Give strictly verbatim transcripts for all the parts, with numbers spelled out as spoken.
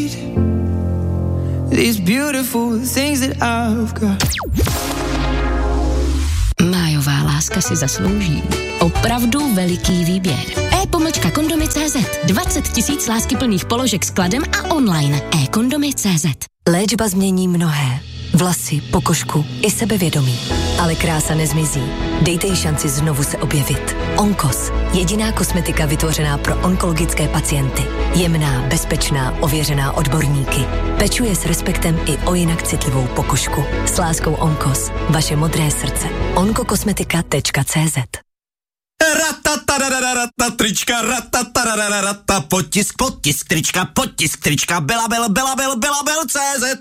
These beautiful things that I've got. Májová láska si zaslouží opravdu veliký výběr. E-pomlčka kondomy tečka cé zet. dvacet tisíc láskyplných položek s kladem a online. E-kondomy tečka cé zet. Léčba změní mnohé. Vlasy, pokožku i sebevědomí. Ale krása nezmizí. Dejte jí šanci znovu se objevit. Onkos. Jediná kosmetika vytvořená pro onkologické pacienty. Jemná, bezpečná, ověřená odborníky. Pečuje s respektem i o jinak citlivou pokožku. S láskou Onkos. Vaše modré srdce. onkokosmetika tečka cé zet. Ratatarararata, trička, ratatarararata, potisk, potisk, trička, potisk, trička, belabel, belabel, belabel, cé zet.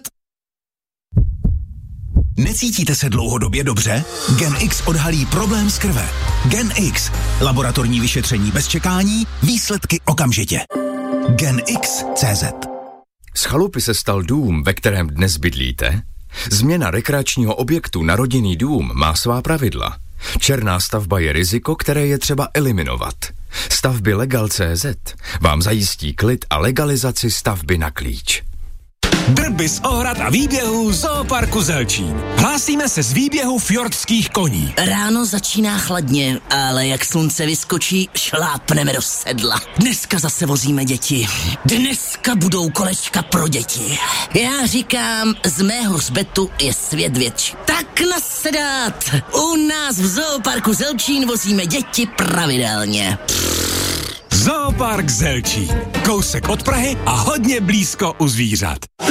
Necítíte se dlouhodobě dobře? Gen X odhalí problém z krve. Gen X. Laboratorní vyšetření bez čekání, výsledky okamžitě. Gen X tečka cé zet. Z chalupy se stal dům, ve kterém dnes bydlíte? Změna rekreačního objektu na rodinný dům má svá pravidla. Černá stavba je riziko, které je třeba eliminovat. Stavby Legal tečka cé zet vám zajistí klid a legalizaci stavby na klíč. Drby z ohrad a výběhů Zooparku Zelčín. Hlásíme se z výběhu fjordských koní. Ráno začíná chladně, ale jak slunce vyskočí, šlápneme do sedla. Dneska zase vozíme děti. Dneska budou kolečka pro děti. Já říkám, z mého hřbetu je svět větší. Tak nasedat! U nás v Zooparku Zelčín vozíme děti pravidelně. Zoopark Zelčín. Kousek od Prahy a hodně blízko u zvířat.